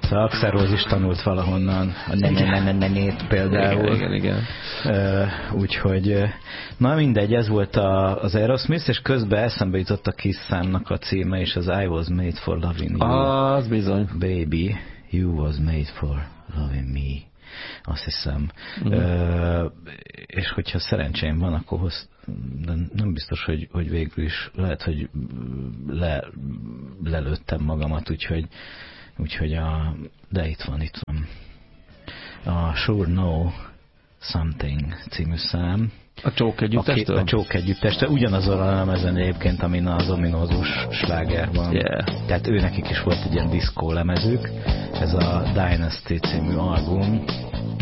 Persze, Axl Rose is tanult valahonnan a nenét például. Igen. Úgyhogy, na mindegy, ez volt az Aerosmith, és közben eszembe jutott a Kiss számnak a címe, és az I Was Made for Loving You. Az bizony. Baby, you was made for loving me. Azt hiszem. És hogyha szerencsém van, akkor de nem biztos, hogy végül is lehet, hogy lelőttem magamat, úgyhogy de itt van. A Sure Know Something című szám. A Choke együttestől? A Choke együttestől. Ugyanazon a lemezen egyébként, amin az ominózus sláger van. Yeah. Tehát nekik is volt egy ilyen diszkó lemezük. Ez a Dynasty című album.